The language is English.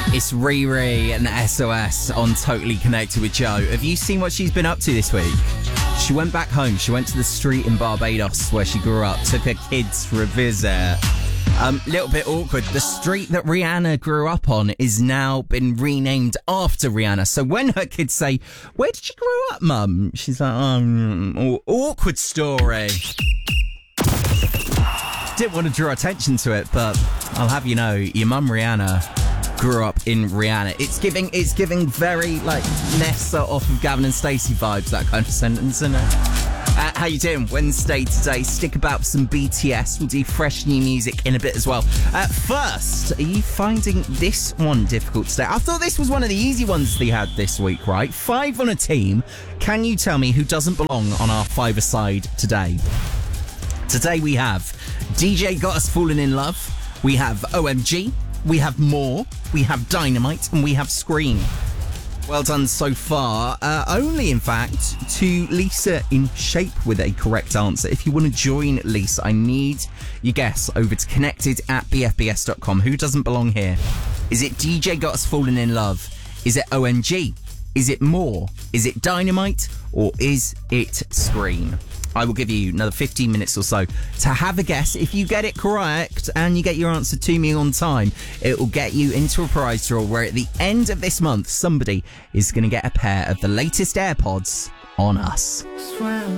It's Riri and SOS on Totally Connected with Joe. Have you seen what she's been up to this week? She went back home. She went to the street in Barbados where she grew up, took her kids for a visit. Little bit awkward. The street that Rihanna grew up on is now been renamed after Rihanna. So when her kids say, "Where did you grow up, Mum?" She's like, awkward story. Didn't want to draw attention to it, but I'll have you know, your mum Rihanna grew up in Rihanna. It's giving very like Nessa off of Gavin and Stacey vibes, that kind of sentence, isn't it? How you doing? Wednesday today. Stick about some BTS. We'll do fresh new music in a bit as well. First, are you finding this one difficult today? I thought this was one of the easy ones they had this week, right? 5 on a team. Can you tell me who doesn't belong on our 5-a-side today? Today we have DJ Got Us Falling in Love. We have OMG. We have More. We have Dynamite. And we have Scream. Well done so far. Only, in fact, to Lisa in Shape with a correct answer. If you want to join Lisa, I need your guess over to connected@bfbs.com. Who doesn't belong here? Is it DJ Got Us Falling in Love? Is it OMG? Is it More? Is it Dynamite? Or is it Scream? I will give you another 15 minutes or so to have a guess. If you get it correct and you get your answer to me on time, it will get you into a prize draw where at the end of this month, somebody is going to get a pair of the latest AirPods on us.